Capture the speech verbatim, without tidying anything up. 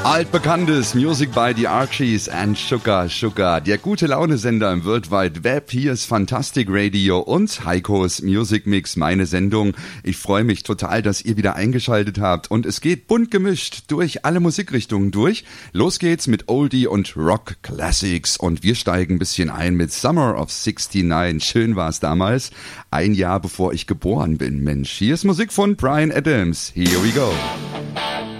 Altbekanntes Music by the Archies and Sugar Sugar. Der gute Laune-Sender im World Wide Web. Hier ist Fantastic Radio und Heikos Music Mix, meine Sendung. Ich freue mich total, dass ihr wieder eingeschaltet habt. Und es geht bunt gemischt durch alle Musikrichtungen durch. Los geht's mit Oldie und Rock Classics. Und wir steigen ein bisschen ein mit Summer of sixty-nine. Schön war's damals. Ein Jahr bevor ich geboren bin. Mensch, hier ist Musik von Bryan Adams. Here we go.